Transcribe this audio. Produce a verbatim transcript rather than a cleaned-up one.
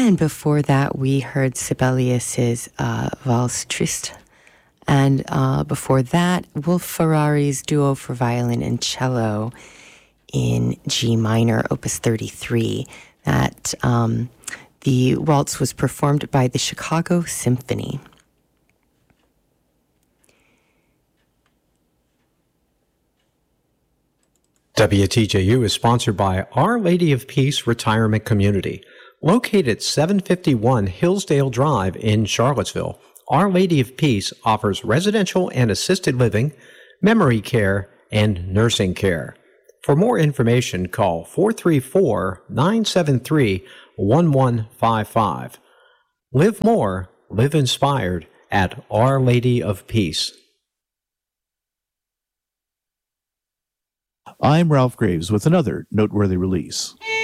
And before that, we heard Sibelius's uh, Valse Triste. And uh, before that, Wolf Ferrari's Duo for Violin and Cello in G minor, Opus thirty-three. That um, the waltz was performed by the Chicago Symphony. W T J U is sponsored by Our Lady of Peace Retirement Community. Located at seven fifty-one Hillsdale Drive in Charlottesville, Our Lady of Peace offers residential and assisted living, memory care, and nursing care. For more information, call four three four, nine seven three, one one five five. Live more, live inspired at Our Lady of Peace. I'm Ralph Graves with another noteworthy release.